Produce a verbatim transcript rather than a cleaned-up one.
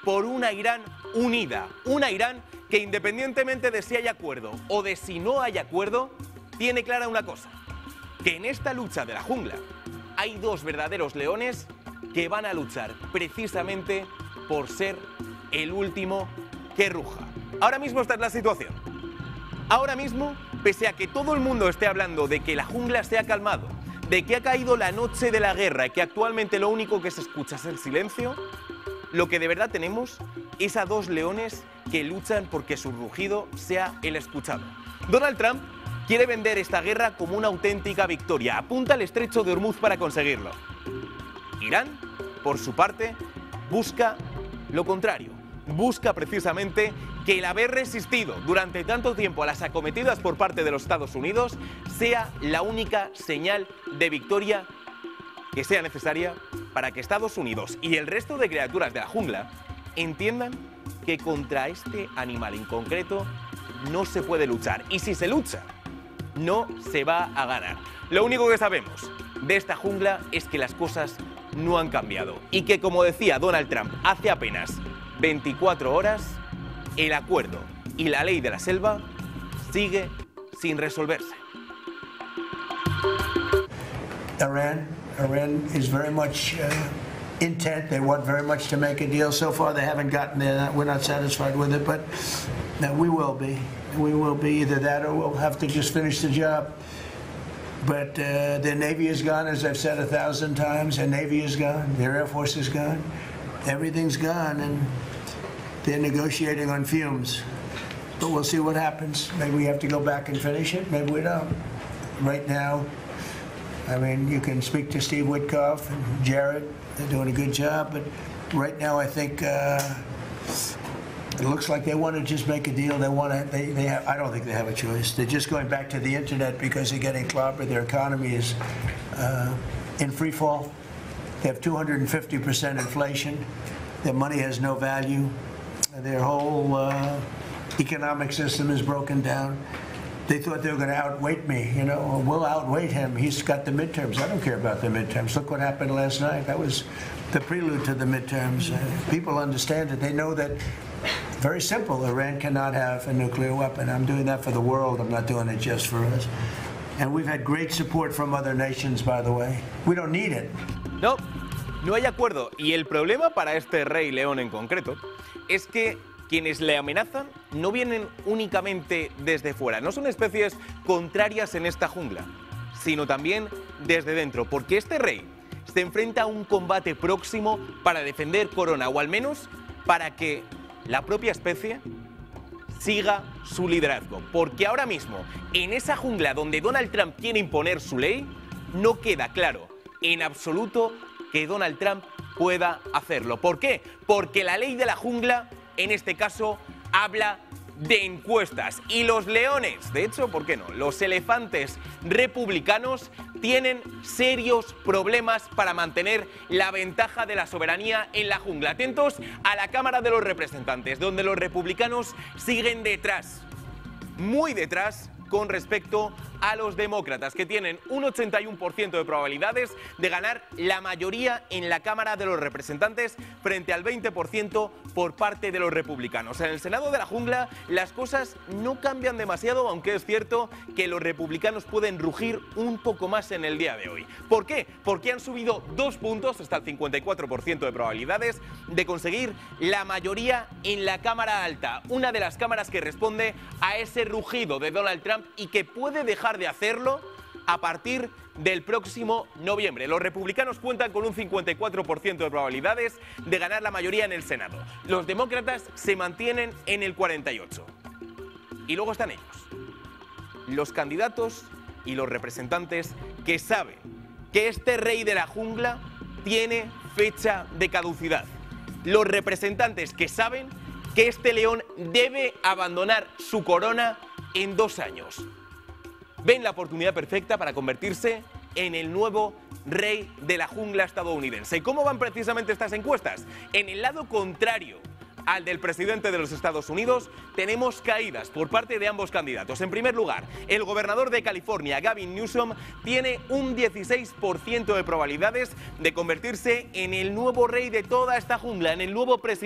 por una Irán unida, una Irán que independientemente de si hay acuerdo o de si no hay acuerdo, tiene clara una cosa, que en esta lucha de la jungla hay dos verdaderos leones que van a luchar precisamente por ser el último que ruja. Ahora mismo esta es la situación. Ahora mismo, pese a que todo el mundo esté hablando de que la jungla se ha calmado, de que ha caído la noche de la guerra y que actualmente lo único que se escucha es el silencio, lo que de verdad tenemos es a dos leones que luchan porque su rugido sea el escuchado. Donald Trump quiere vender esta guerra como una auténtica victoria. Apunta al estrecho de Hormuz para conseguirlo. Irán, por su parte, busca lo contrario. Busca precisamente que el haber resistido durante tanto tiempo a las acometidas por parte de los Estados Unidos sea la única señal de victoria que sea necesaria para que Estados Unidos y el resto de criaturas de la jungla entiendan que contra este animal en concreto no se puede luchar. Y si se lucha, no se va a ganar. Lo único que sabemos de esta jungla es que las cosas no han cambiado y que, como decía Donald Trump hace apenas veinticuatro horas, el acuerdo y la ley de la selva sigue sin resolverse. Iran, Iran is very much uh, intent. They want very much to make a deal. So far, they haven't gotten there. We're not satisfied with it, but no, we will be. We will be either that or we'll have to just finish the job. But uh, their Navy is gone, as I've said a thousand times. Their Navy is gone. Their Air Force is gone. Everything's gone, and they're negotiating on fumes. But we'll see what happens. Maybe we have to go back and finish it. Maybe we don't. Right now, I mean, you can speak to Steve Witkoff and Jared. They're doing a good job. But right now, I think uh, it looks like they want to just make a deal. They want to. They, they have, I don't think they have a choice. They're just going back to the internet because they're getting clobbered. Their economy is uh, in free fall. They have two hundred fifty percent inflation. Their money has no value. Their whole uh, economic system is broken down. They thought they were going to outweight me, you know. We'll outweight him. He's got the midterms. I don't care about the midterms. Look what happened last night. That was the prelude to the midterms. Uh, people understand it. They know that, very simple, Iran cannot have a nuclear weapon. I'm doing that for the world. I'm not doing it just for us. And we've had great support from other nations, by the way. We don't need it. No, no hay acuerdo. Y el problema para este rey león en concreto es que quienes le amenazan no vienen únicamente desde fuera, no son especies contrarias en esta jungla, sino también desde dentro, porque este rey se enfrenta a un combate próximo para defender Corona, o al menos para que la propia especie siga su liderazgo, porque ahora mismo, en esa jungla donde Donald Trump quiere imponer su ley, no queda claro en absoluto que Donald Trump pueda hacerlo. ¿Por qué? Porque la ley de la jungla, en este caso, habla de encuestas. Y los leones, de hecho, ¿por qué no? Los elefantes republicanos tienen serios problemas para mantener la ventaja de la soberanía en la jungla. Atentos a la Cámara de los Representantes, donde los republicanos siguen detrás, muy detrás, con respecto a los demócratas, que tienen un ochenta y uno por ciento de probabilidades de ganar la mayoría en la Cámara de los Representantes frente al veinte por ciento por parte de los republicanos. En el Senado de la jungla las cosas no cambian demasiado, aunque es cierto que los republicanos pueden rugir un poco más en el día de hoy. ¿Por qué? Porque han subido dos puntos hasta el cincuenta y cuatro por ciento de probabilidades de conseguir la mayoría en la Cámara Alta, una de las cámaras que responde a ese rugido de Donald Trump y que puede dejar de hacerlo a partir del próximo noviembre. Los republicanos cuentan con un cincuenta y cuatro por ciento de probabilidades de ganar la mayoría en el Senado. Los demócratas se mantienen en el cuarenta y ocho por ciento. Y luego están ellos, los candidatos y los representantes que saben que este rey de la jungla tiene fecha de caducidad. Los representantes que saben que este león debe abandonar su corona en dos años. Ven la oportunidad perfecta para convertirse en el nuevo rey de la jungla estadounidense. ¿Y cómo van precisamente estas encuestas? En el lado contrario al del presidente de los Estados Unidos, tenemos caídas por parte de ambos candidatos. En primer lugar, el gobernador de California, Gavin Newsom, tiene un dieciséis por ciento de probabilidades de convertirse en el nuevo rey de toda esta jungla, en el nuevo presidente